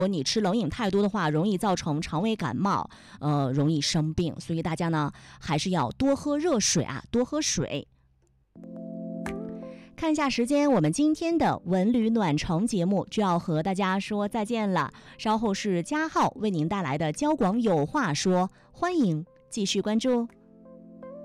果你吃冷饮太多的话，容易造成肠胃感冒，容易生病。所以大家呢，还是要多喝热水啊，多喝水。看一下时间，我们今天的文旅暖城节目就要和大家说再见了。稍后是嘉浩为您带来的交广有话说，欢迎继续关注。